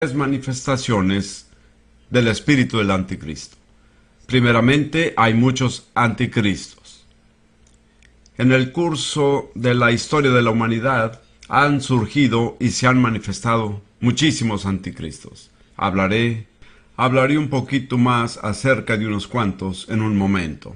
Manifestaciones del espíritu del anticristo. Primeramente, hay muchos anticristos. En el curso de la historia de la humanidad han surgido y se han manifestado muchísimos anticristos. Hablaré un poquito más acerca de unos cuantos en un momento.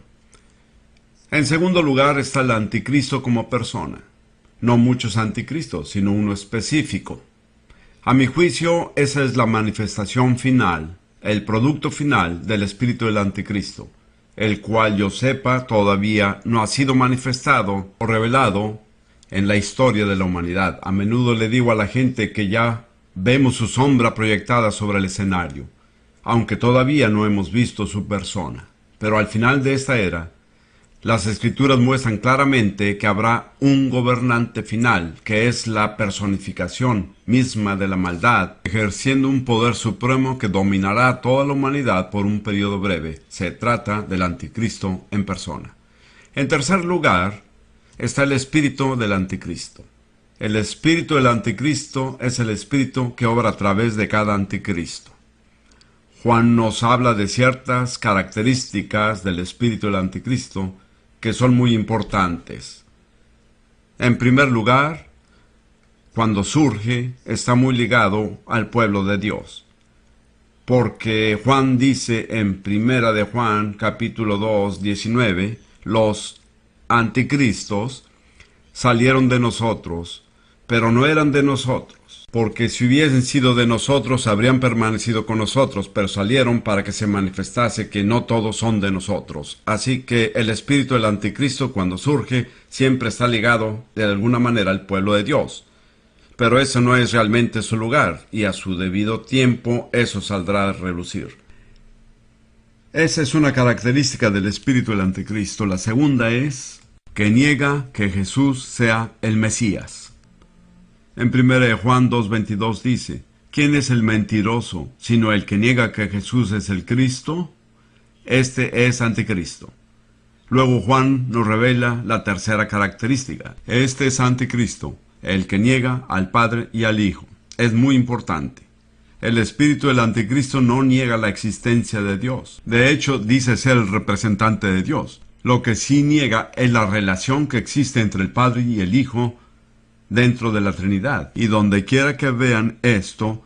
En segundo lugar está el anticristo como persona. No muchos anticristos, sino uno específico. A mi juicio, esa es la manifestación final, el producto final del espíritu del anticristo, el cual yo sepa todavía no ha sido manifestado o revelado en la historia de la humanidad. A menudo le digo a la gente que ya vemos su sombra proyectada sobre el escenario, aunque todavía no hemos visto su persona. Pero al final de esta era, las Escrituras muestran claramente que habrá un gobernante final, que es la personificación misma de la maldad, ejerciendo un poder supremo que dominará a toda la humanidad por un periodo breve. Se trata del anticristo en persona. En tercer lugar, está el espíritu del anticristo. El espíritu del anticristo es el espíritu que obra a través de cada anticristo. Juan nos habla de ciertas características del espíritu del anticristo que son muy importantes. En primer lugar, cuando surge, está muy ligado al pueblo de Dios. Porque Juan dice en Primera de Juan, capítulo 2, 19, los anticristos salieron de nosotros, pero no eran de nosotros. Porque si hubiesen sido de nosotros, habrían permanecido con nosotros, pero salieron para que se manifestase que no todos son de nosotros. Así que el espíritu del anticristo, cuando surge, siempre está ligado de alguna manera al pueblo de Dios. Pero eso no es realmente su lugar, y a su debido tiempo eso saldrá a relucir. Esa es una característica del espíritu del anticristo. La segunda es que niega que Jesús sea el Mesías. En 1 Juan 2:22 dice, ¿quién es el mentiroso, sino el que niega que Jesús es el Cristo? Este es anticristo. Luego Juan nos revela la tercera característica. Este es anticristo, el que niega al Padre y al Hijo. Es muy importante. El espíritu del anticristo no niega la existencia de Dios. De hecho, dice ser el representante de Dios. Lo que sí niega es la relación que existe entre el Padre y el Hijo dentro de la Trinidad. Y donde quiera que vean esto,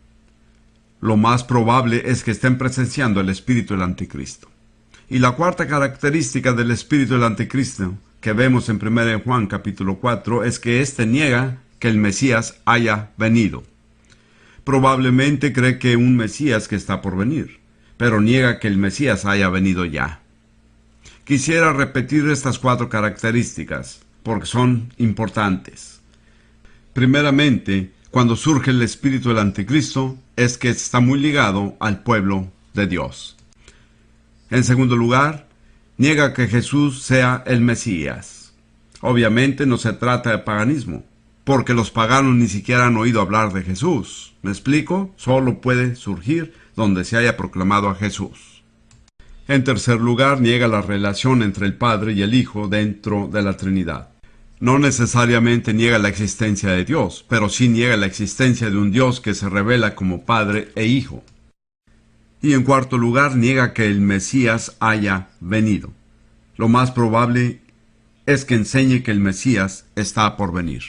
lo más probable es que estén presenciando el espíritu del anticristo. Y la cuarta característica del espíritu del anticristo que vemos en 1 Juan capítulo 4 es que éste niega que el Mesías haya venido. Probablemente cree que un Mesías que está por venir, pero niega que el Mesías haya venido ya. Quisiera repetir estas cuatro características porque son importantes. Primeramente, cuando surge el espíritu del anticristo, es que está muy ligado al pueblo de Dios. En segundo lugar, niega que Jesús sea el Mesías. Obviamente no se trata de paganismo, porque los paganos ni siquiera han oído hablar de Jesús. ¿Me explico? Solo puede surgir donde se haya proclamado a Jesús. En tercer lugar, niega la relación entre el Padre y el Hijo dentro de la Trinidad. No necesariamente niega la existencia de Dios, pero sí niega la existencia de un Dios que se revela como Padre e Hijo. Y en cuarto lugar, niega que el Mesías haya venido. Lo más probable es que enseñe que el Mesías está por venir.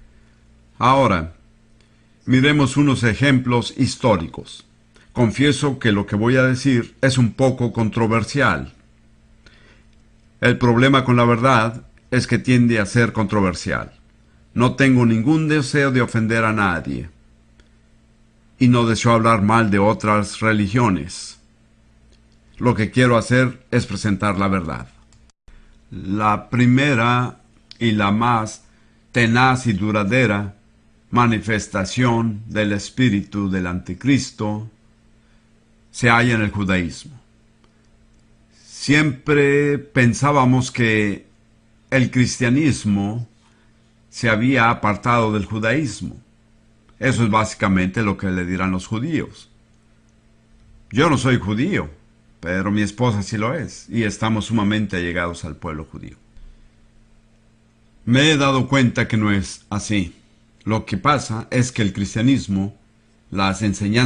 Ahora, miremos unos ejemplos históricos. Confieso que lo que voy a decir es un poco controversial. El problema con la verdad es que tiende a ser controversial. No tengo ningún deseo de ofender a nadie. Y no deseo hablar mal de otras religiones. Lo que quiero hacer es presentar la verdad. La primera y la más tenaz y duradera manifestación del espíritu del anticristo se halla en el judaísmo. Siempre pensábamos que el cristianismo se había apartado del judaísmo. Eso es básicamente lo que le dirán los judíos. Yo no soy judío, pero mi esposa sí lo es, y estamos sumamente allegados al pueblo judío. Me he dado cuenta que no es así. Lo que pasa es que el cristianismo las enseñanzas